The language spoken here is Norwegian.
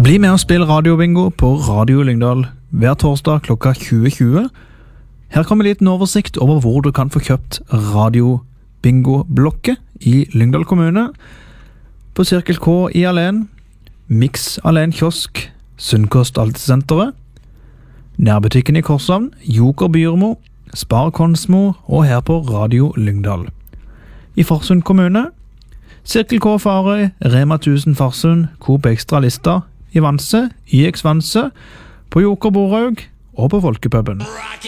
Bli med og spill radiobingo på Radio Lyngdal hver torsdag klokka 20.20. Her kommer en liten oversikt over hvor du kan få kjøpt radiobingo-blokket i Lyngdal kommune. På Cirkel K i Alen, Mix Alen Kiosk, Sunnkost Altesenteret, nærbutikken i Korshavn, Joker Byrmo, Spar Konsmo og her på Radio Lyngdal. I Farsund kommune, Cirkel K Farøy, Rema 1000 Farsund, Coop Extra Lista, i Vanse, YX Vanse, på Joker Boraug og på Folkepuben.